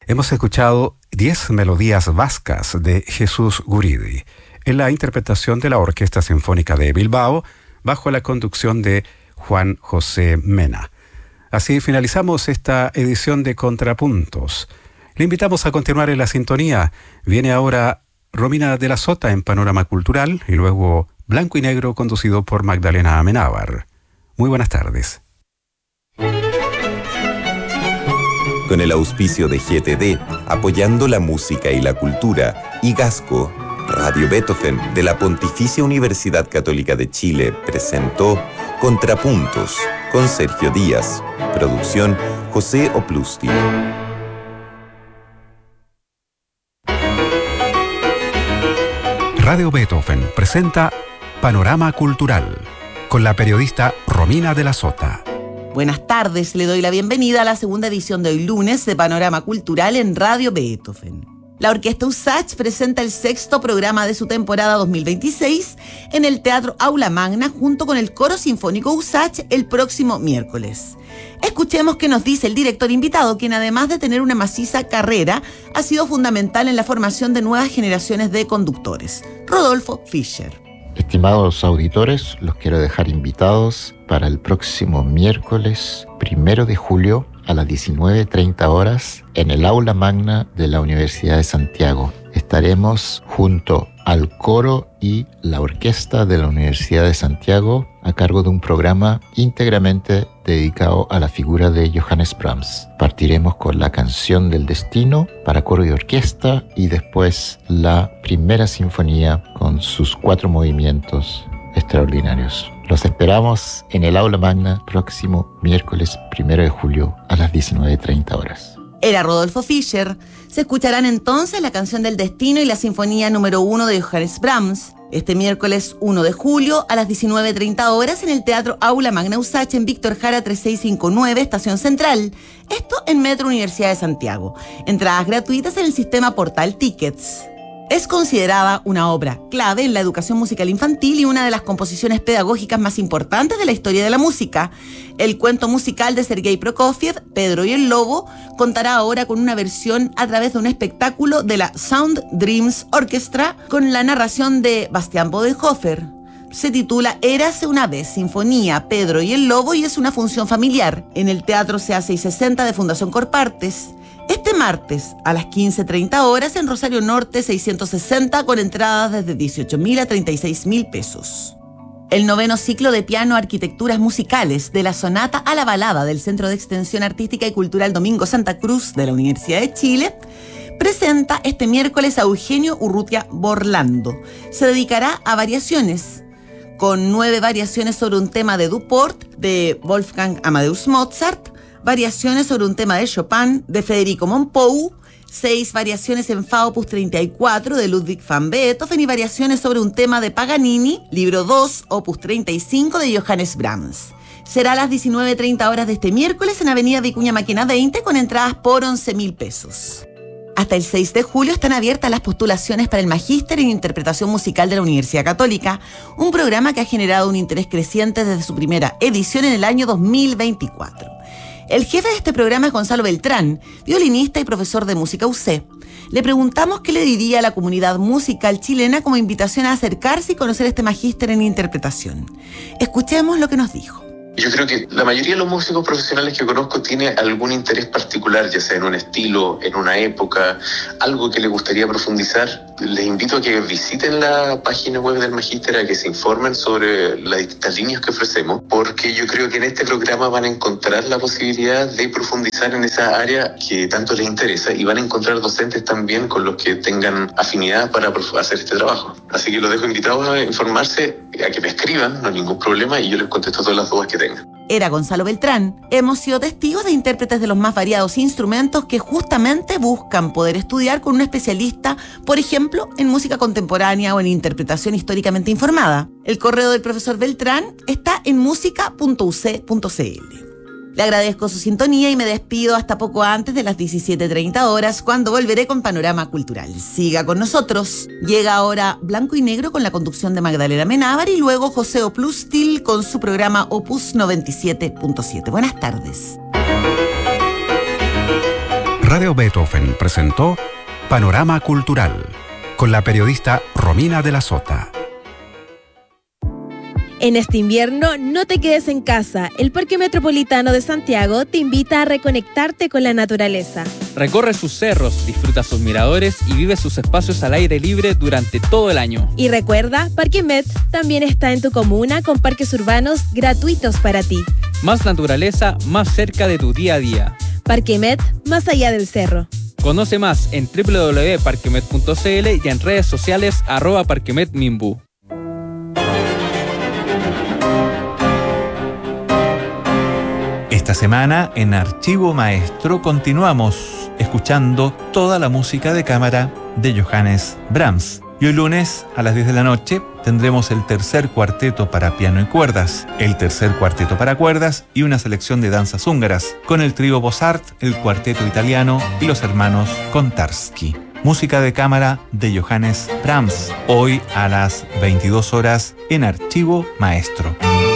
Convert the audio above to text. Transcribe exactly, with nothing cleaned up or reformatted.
Hemos escuchado diez melodías vascas de Jesús Guridi, en la interpretación de la Orquesta Sinfónica de Bilbao, bajo la conducción de Juan José Mena. Así finalizamos esta edición de Contrapuntos. Le invitamos a continuar en la sintonía. Viene ahora Romina de la Sota en Panorama Cultural y luego Blanco y Negro conducido por Magdalena Amenábar. Muy buenas tardes. Con el auspicio de G T D, apoyando la música y la cultura, y Gasco, Radio Beethoven de la Pontificia Universidad Católica de Chile presentó Contrapuntos con Sergio Díaz. Producción José Oplusti. Radio Beethoven presenta Panorama Cultural con la periodista Romina de la Sota. Buenas tardes, le doy la bienvenida a la segunda edición de hoy lunes de Panorama Cultural en Radio Beethoven. La Orquesta Usach presenta el sexto programa de su temporada dos mil veintiséis en el Teatro Aula Magna junto con el Coro Sinfónico Usach el próximo miércoles. Escuchemos qué nos dice el director invitado, quien además de tener una maciza carrera, ha sido fundamental en la formación de nuevas generaciones de conductores. Rodolfo Fischer. Estimados auditores, los quiero dejar invitados para el próximo miércoles primero de julio a las diecinueve treinta horas en el Aula Magna de la Universidad de Santiago. Estaremos junto al coro y la orquesta de la Universidad de Santiago a cargo de un programa íntegramente dedicado a la figura de Johannes Brahms. Partiremos con la Canción del Destino para coro y orquesta y después la primera sinfonía con sus cuatro movimientos extraordinarios. Los esperamos en el Aula Magna próximo miércoles primero de julio a las diecinueve treinta horas. Era Rodolfo Fischer. Se escucharán entonces la Canción del Destino y la Sinfonía número uno de Johannes Brahms este miércoles primero de julio a las diecinueve treinta horas en el Teatro Aula Magna Usach en Víctor Jara treinta y seis cincuenta y nueve, Estación Central. Esto en Metro Universidad de Santiago. Entradas gratuitas en el sistema Portal Tickets. Es considerada una obra clave en la educación musical infantil y una de las composiciones pedagógicas más importantes de la historia de la música. El cuento musical de Sergei Prokofiev, Pedro y el Lobo, contará ahora con una versión a través de un espectáculo de la Sound Dreams Orchestra con la narración de Bastian Bodenhofer. Se titula Érase una vez, Sinfonía, Pedro y el Lobo y es una función familiar en el Teatro C A seiscientos sesenta de Fundación Corpartes. Este martes a las quince treinta horas en Rosario Norte seiscientos sesenta con entradas desde dieciocho mil a treinta y seis mil pesos. El noveno ciclo de piano Arquitecturas Musicales de la Sonata a la Balada del Centro de Extensión Artística y Cultural Domingo Santa Cruz de la Universidad de Chile presenta este miércoles a Eugenio Urrutia Borlando. Se dedicará a variaciones, con nueve variaciones sobre un tema de Duport de Wolfgang Amadeus Mozart, variaciones sobre un tema de Chopin de Federico Mompou, seis variaciones en Fa opus treinta y cuatro de Ludwig van Beethoven y variaciones sobre un tema de Paganini, libro dos, opus treinta y cinco de Johannes Brahms. Será a las diecinueve treinta horas de este miércoles en Avenida Vicuña Maquena veinte con entradas por once mil pesos. Hasta el seis de julio están abiertas las postulaciones para el Magíster en Interpretación Musical de la Universidad Católica, un programa que ha generado un interés creciente desde su primera edición en el año dos mil veinticuatro. El jefe de este programa es Gonzalo Beltrán, violinista y profesor de música U C. Le preguntamos qué le diría a la comunidad musical chilena como invitación a acercarse y conocer este magíster en interpretación. Escuchemos lo que nos dijo. Yo creo que la mayoría de los músicos profesionales que conozco tiene algún interés particular, ya sea en un estilo, en una época, algo que les gustaría profundizar. Les invito a que visiten la página web del Magíster, a que se informen sobre las distintas líneas que ofrecemos, porque yo creo que en este programa van a encontrar la posibilidad de profundizar en esa área que tanto les interesa y van a encontrar docentes también con los que tengan afinidad para hacer este trabajo. Así que los dejo invitados a informarse, a que me escriban, no hay ningún problema, y yo les contesto todas las dudas que tengan. Era Gonzalo Beltrán. Hemos sido testigos de intérpretes de los más variados instrumentos que justamente buscan poder estudiar con un especialista, por ejemplo, en música contemporánea o en interpretación históricamente informada. El correo del profesor Beltrán está en música punto u c punto c l. Le agradezco su sintonía y me despido hasta poco antes de las diecisiete treinta horas, cuando volveré con Panorama Cultural. Siga con nosotros. Llega ahora Blanco y Negro con la conducción de Magdalena Amenábar y luego José Oplustil con su programa Opus noventa y siete punto siete. Buenas tardes. Radio Beethoven presentó Panorama Cultural con la periodista Romina de la Sota. En este invierno, no te quedes en casa. El Parque Metropolitano de Santiago te invita a reconectarte con la naturaleza. Recorre sus cerros, disfruta sus miradores y vive sus espacios al aire libre durante todo el año. Y recuerda, Parque Met también está en tu comuna con parques urbanos gratuitos para ti. Más naturaleza, más cerca de tu día a día. Parque Met, más allá del cerro. Conoce más en doble u doble u doble u punto parquemet punto c l y en redes sociales arroba parquemetmimbu. Esta semana en Archivo Maestro continuamos escuchando toda la música de cámara de Johannes Brahms. Y hoy lunes a las diez de la noche tendremos el tercer cuarteto para piano y cuerdas, el tercer cuarteto para cuerdas y una selección de danzas húngaras, con el trío Bossart, el cuarteto italiano y los hermanos Kontarski. Música de cámara de Johannes Brahms, hoy a las veintidós horas en Archivo Maestro.